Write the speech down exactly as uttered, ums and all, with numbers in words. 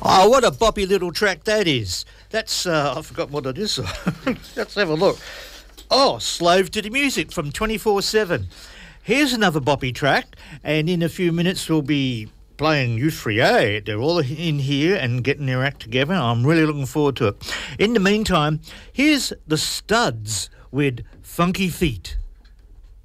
Oh, what a boppy little track that is. That's, uh, I forgot what it is. Let's have a look. Oh, Slave to the Music from twenty-four seven. Here's another boppy track, and in a few minutes we'll be playing Youth Free A. They're all in here and getting their act together. I'm really looking forward to it. In the meantime, here's the Studs with Funky Feet.